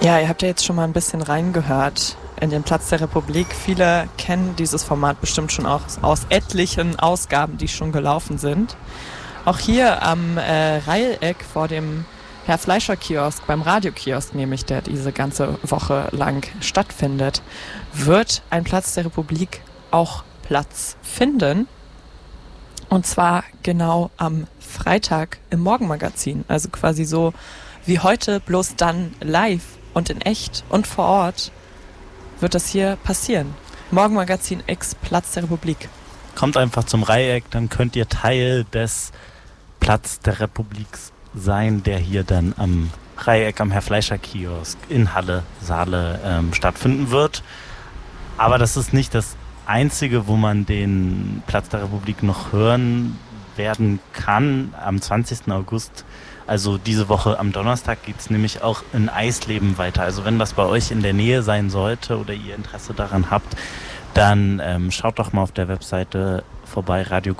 Ja, ihr habt ja jetzt schon mal ein bisschen reingehört in den Platz der Republik. Viele kennen dieses Format bestimmt schon auch aus etlichen Ausgaben, die schon gelaufen sind. Auch hier am Reileck vor dem Herr Fleischer Kiosk, beim Radiokiosk nämlich, der diese ganze Woche lang stattfindet, wird ein Platz der Republik auch Platz finden. Und zwar genau am Freitag im Morgenmagazin. Also quasi so wie heute, bloß dann live und in echt und vor Ort wird das hier passieren. Morgenmagazin X Platz der Republik. Kommt einfach zum Reileck, dann könnt ihr Teil des Platz der Republik sein, der hier dann am Reileck am Herr Fleischer Kiosk in Halle, Saale stattfinden wird. Aber das ist nicht das Einzige, wo man den Platz der Republik noch hören werden kann. Am 20. August, also diese Woche am Donnerstag, geht es nämlich auch in Eisleben weiter. Also wenn das bei euch in der Nähe sein sollte oder ihr Interesse daran habt, dann schaut doch mal auf der Webseite vorbei,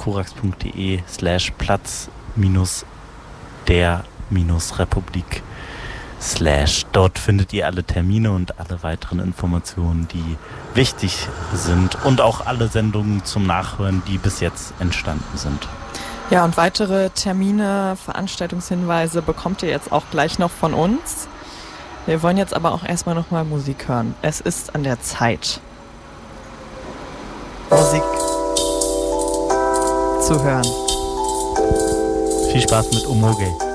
radiokorax.de/Platz-der-Republik/. Dort findet ihr alle Termine und alle weiteren Informationen, die wichtig sind und auch alle Sendungen zum Nachhören, die bis jetzt entstanden sind. Ja, und weitere Termine, Veranstaltungshinweise bekommt ihr jetzt auch gleich noch von uns. Wir wollen jetzt aber auch erstmal nochmal Musik hören. Es ist an der Zeit, Musik zu hören. Viel Spaß mit Omoge.